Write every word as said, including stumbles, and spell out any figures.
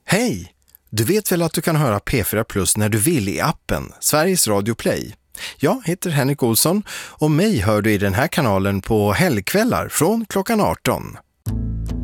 Hej! Du vet väl att du kan höra P fyra Plus när du vill i appen Sveriges Radio Play? Jag heter Henrik Olsson och mig hör du i den här kanalen på helgkvällar från klockan arton.